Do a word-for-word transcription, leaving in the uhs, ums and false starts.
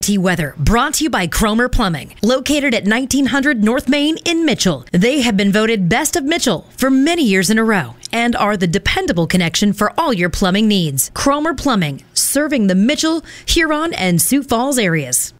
Weather brought to you by Cromer Plumbing, located at nineteen hundred North Main in Mitchell. They have been voted Best of Mitchell for many years in a row and are the dependable connection for all your plumbing needs. Cromer Plumbing, serving the Mitchell, Huron, and Sioux Falls areas.